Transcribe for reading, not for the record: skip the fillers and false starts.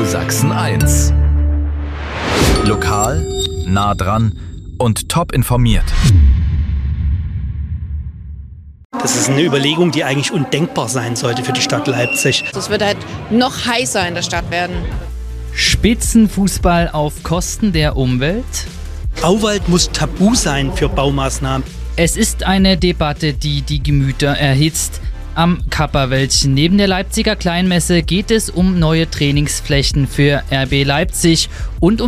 Sachsen 1. Lokal, nah dran und top informiert. Das ist eine Überlegung, die eigentlich undenkbar sein sollte für die Stadt Leipzig. Es wird halt noch heißer in der Stadt werden. Spitzenfußball auf Kosten der Umwelt? Auwald muss tabu sein für Baumaßnahmen. Es ist eine Debatte, die die Gemüter erhitzt. Am Kapperwäldchen neben der Leipziger Kleinmesse geht es um neue Trainingsflächen für RB Leipzig und um